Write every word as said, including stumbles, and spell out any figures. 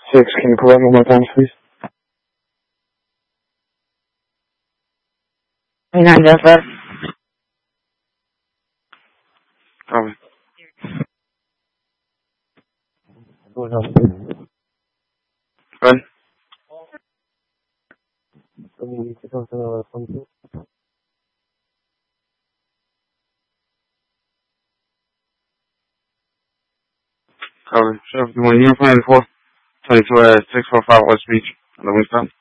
Six, can you provide one more time, please? twenty-nine, yes, sir. Copy. Go ahead. Good. Copy. Sheriff, you want to unify the four twenty-two at six four five West Beach on the Wingstop?